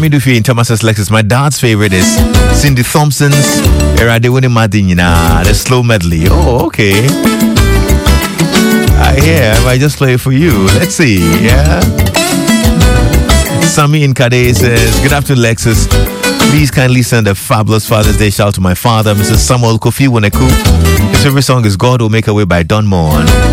Sammy Duffy in Thomas's Lexus. My dad's favorite is Cindy Thompson's Eradewini Madinina, the slow medley. Oh, okay. I might just play it for you. Let's see. Yeah. Sammy in Kade says, good afternoon, Lexus. Please kindly send a fabulous Father's Day shout to my father, Mrs. Samuel Kofi Woneku. His favorite song is God Will Make a Way by Don Moen.